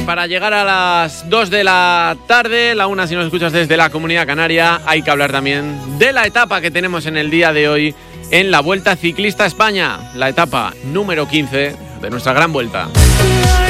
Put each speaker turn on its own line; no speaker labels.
para llegar a las 2 de la tarde, la 1 si nos escuchas desde la Comunidad Canaria, hay que hablar también de la etapa que tenemos en el día de hoy en la Vuelta Ciclista a España, la etapa número 15 de nuestra gran vuelta.